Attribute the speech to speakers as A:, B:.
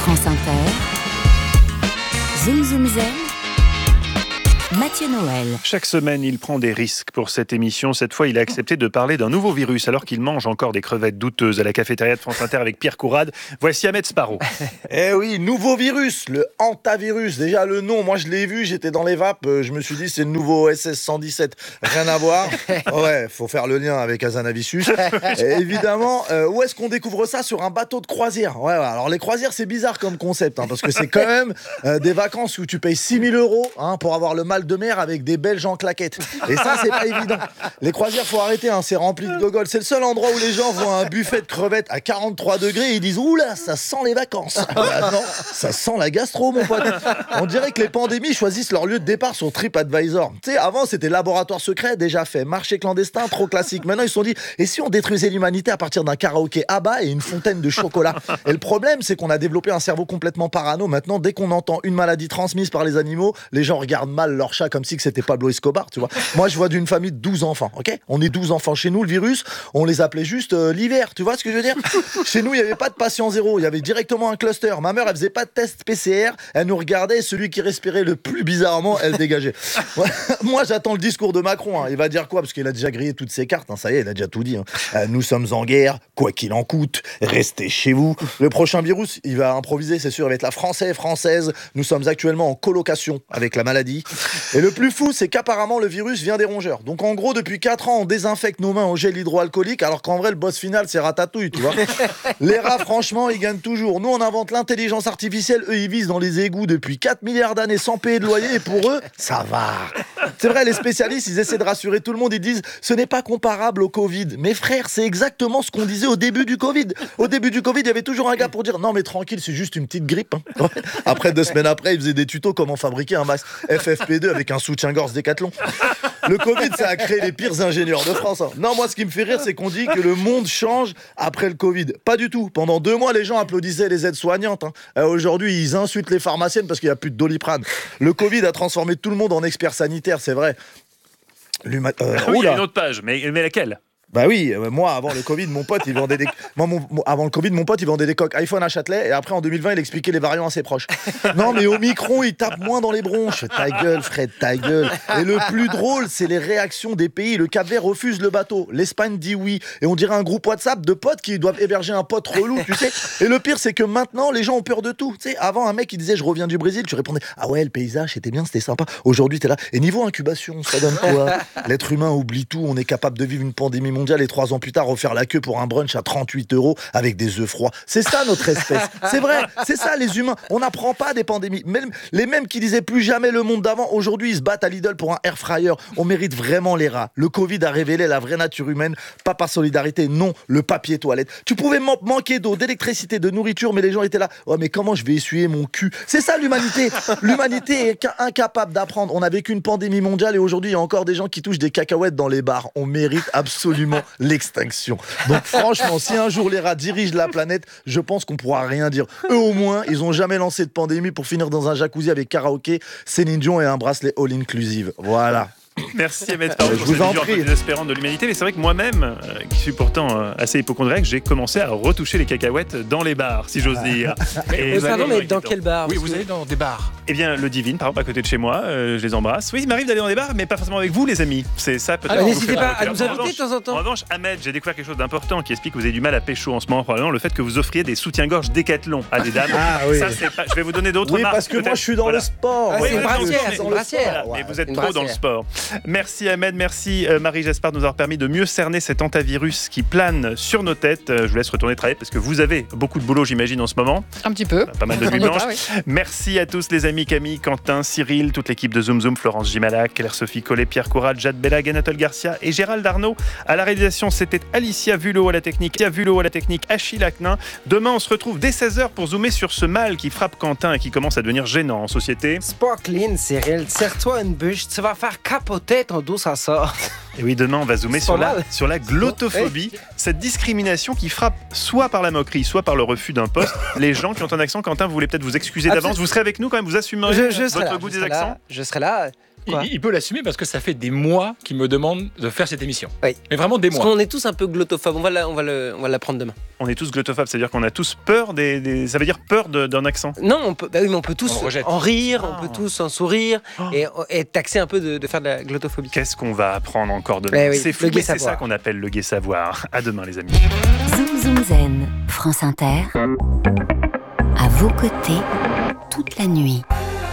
A: France Inter, Zoom Zoom Zen, Mathieu Noël.
B: Chaque semaine, il prend des risques pour cette émission. Cette fois, il a accepté de parler d'un nouveau virus alors qu'il mange encore des crevettes douteuses à la cafétéria de France Inter avec Pierre Courade. Voici Ahmed Sparrow.
C: Eh oui, nouveau virus, le hantavirus. Déjà le nom, moi je l'ai vu, j'étais dans les vapes, je me suis dit c'est le nouveau SS 117. Rien à voir. Ouais, faut faire le lien avec Azanavicius. Et évidemment, où est-ce qu'on découvre ça? Sur un bateau de croisière. Ouais, alors les croisières c'est bizarre comme concept, parce que c'est quand même des vacances où tu payes 6 000 € pour avoir le mal de mer avec des Belges en claquettes. Et ça, c'est pas évident. Les croisières, faut arrêter, c'est rempli de gogoles. C'est le seul endroit où les gens voient un buffet de crevettes à 43 degrés et ils disent « Oula, ça sent les vacances !» Bah non, ça sent la gastro, mon pote. On dirait que les pandémies choisissent leur lieu de départ sur TripAdvisor. Tu sais, avant, c'était laboratoire secret, déjà fait. Marché clandestin, trop classique. Maintenant, ils se sont dit « Et si on détruisait l'humanité à partir d'un karaoké à bas et une fontaine de chocolat ?» Et le problème, c'est qu'on a développé un cerveau complètement parano. Maintenant, dès qu'on entend une maladie transmise par les animaux, les gens regardent mal leur chat comme si que c'était Pablo Escobar, tu vois. Moi, je vois d'une famille de 12 enfants, ok ? On est 12 enfants. Chez nous, le virus, on les appelait juste l'hiver, tu vois ce que je veux dire ? Chez nous, il n'y avait pas de patient zéro, il y avait directement un cluster. Ma mère, elle faisait pas de test PCR, elle nous regardait et celui qui respirait le plus bizarrement, elle dégageait. Moi, j'attends le discours de Macron. Il va dire quoi ? Parce qu'il a déjà grillé toutes ses cartes, ça y est, il a déjà tout dit. Nous sommes en guerre, quoi qu'il en coûte, restez chez vous. Le prochain virus, il va improviser, c'est sûr, il va être la française. Nous sommes actuellement en colocation avec la maladie. Et le plus fou, c'est qu'apparemment le virus vient des rongeurs. Donc en gros, depuis 4 ans, on désinfecte nos mains au gel hydroalcoolique, alors qu'en vrai, le boss final, c'est Ratatouille, tu vois. Les rats, franchement, ils gagnent toujours. Nous, on invente l'intelligence artificielle, eux, ils visent dans les égouts depuis 4 milliards d'années sans payer de loyer, et pour eux, ça va. C'est vrai, les spécialistes, ils essaient de rassurer tout le monde, ils disent, ce n'est pas comparable au Covid. Mais frère, c'est exactement ce qu'on disait au début du Covid. Au début du Covid, il y avait toujours un gars pour dire, non mais tranquille, c'est juste une petite grippe. Après, 2 semaines après, ils faisaient des tutos comment fabriquer un masque FFP2 avec un soutien-gorge Décathlon. Le Covid, ça a créé les pires ingénieurs de France. Non, moi, ce qui me fait rire, c'est qu'on dit que le monde change après le Covid. Pas du tout. Pendant 2 mois, les gens applaudissaient les aides-soignantes. Aujourd'hui, ils insultent les pharmaciennes parce qu'il n'y a plus de Doliprane. Le Covid a transformé tout le monde en expert sanitaire, c'est vrai.
B: Oui, il y a une autre page, mais laquelle ?
C: Bah oui, moi avant le Covid, mon pote il vendait des avant le Covid, mon pote il vendait des coques iPhone à Châtelet et après en 2020 il expliquait les variants à ses proches. Non mais Omicron il tape moins dans les bronches. Ta gueule Fred, ta gueule. Et le plus drôle c'est les réactions des pays. Le Cap-Vert refuse le bateau, l'Espagne dit oui et on dirait un groupe WhatsApp de potes qui doivent héberger un pote relou, tu sais. Et le pire c'est que maintenant les gens ont peur de tout. Tu sais, avant un mec il disait je reviens du Brésil, tu répondais ah ouais le paysage c'était bien, c'était sympa. Aujourd'hui t'es là et niveau incubation ça donne quoi? L'être humain oublie tout, on est capable de vivre une pandémie mondiale et 3 ans plus tard refaire la queue pour un brunch à 38 € avec des œufs froids. C'est ça notre espèce. C'est vrai, c'est ça les humains. On n'apprend pas des pandémies. Même, les mêmes qui disaient plus jamais le monde d'avant, aujourd'hui ils se battent à Lidl pour un air fryer. On mérite vraiment les rats. Le Covid a révélé la vraie nature humaine, pas par solidarité, non, le papier toilette. Tu pouvais manquer d'eau, d'électricité, de nourriture, mais les gens étaient là. Oh mais comment je vais essuyer mon cul? C'est ça l'humanité. L'humanité est incapable d'apprendre. On a vécu une pandémie mondiale et aujourd'hui il y a encore des gens qui touchent des cacahuètes dans les bars. On mérite absolument l'extinction. Donc franchement, si un jour les rats dirigent la planète, je pense qu'on pourra rien dire. Eux au moins, ils ont jamais lancé de pandémie pour finir dans un jacuzzi avec karaoké, Céline Dion et un bracelet all-inclusive. Voilà.
B: Merci Ahmed Sparrow pour cette vision un peu désespérante de l'humanité. Mais c'est vrai que moi-même, qui suis pourtant assez hypocondriaque, j'ai commencé à retoucher les cacahuètes dans les bars, si j'ose dire.
D: Pardon, mais dans quel bar?
B: Oui, vous allez dans des bars. Eh bien, le Divine, par exemple, à côté de chez moi, je les embrasse. Oui, il m'arrive d'aller dans des bars, mais pas forcément avec vous, les amis. C'est ça peut-être.
D: N'hésitez pas à nous inviter de temps en temps.
B: En revanche, Ahmed, j'ai découvert quelque chose d'important qui explique que vous avez du mal à pécho en ce moment, probablement le fait que vous offriez des soutiens-gorge Décathlon à des dames.
C: Ah oui.
B: Ça, c'est pas... Je vais vous donner d'autres marques.
C: Oui, parce que moi, je suis dans le sport.
D: C'est une brassière.
B: Mais vous êtes trop dans le sport. Merci Ahmed. Merci Marie Jaspard de nous avoir permis de mieux cerner cet hantavirus qui plane sur nos têtes. Je vous laisse retourner travailler parce que vous avez beaucoup de boulot, j'imagine, en ce moment.
E: Un petit peu.
B: Pas mal de nuits blanches.
E: Oui.
B: Merci à tous les amis, Camille, Quentin, Cyril, toute l'équipe de Zoom Zoom, Florence Gimalac, Claire-Sophie Collet, Pierre Courade, Jade Bellag, Anatole Garcia et Gérald Arnaud. À la réalisation, c'était Alicia Vulot à la technique, Achille Acnin. Demain, on se retrouve dès 16h pour zoomer sur ce mal qui frappe Quentin et qui commence à devenir gênant en société.
D: Sparkling, Cyril, serre-toi une bûche, tu vas faire capoter ton dos ça sort.
B: Et oui, demain, on va zoomer sur la glottophobie, cette discrimination qui frappe soit par la moquerie, soit par le refus d'un poste. Les gens qui ont un accent, Quentin, vous voulez peut-être vous excuser d'avance. Vous serez avec nous quand même, vous assumerez votre goût des accents.
D: Je serai là. Pourquoi ?
E: Il peut l'assumer parce que ça fait des mois qu'il me demande de faire cette émission.
F: Oui.
E: Mais vraiment des
F: Parce
E: mois.
F: qu'on est tous un peu glottophobes. On va l'apprendre demain.
B: On est tous glottophobes, c'est-à-dire qu'on a tous peur ça veut dire peur d'un accent.
F: Non, mais on peut tous
E: On le rejette.
F: en rire,
B: Ah.
F: on peut tous en sourire et taxer un peu de faire de la glottophobie.
B: Qu'est-ce qu'on va apprendre encore demain?
F: Eh oui,
B: C'est fou,
F: le gai
B: mais c'est
F: savoir.
B: ça qu'on appelle le gai savoir. À demain, les amis.
A: Zoom Zoom Zen, France Inter, à vos côtés toute la nuit.